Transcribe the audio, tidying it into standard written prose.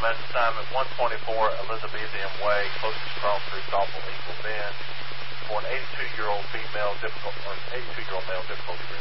Dispatch assignment 124 Elizabethan Way, closest cross through Thoughtful Eagle Bend, for an 82-year-old male, difficulty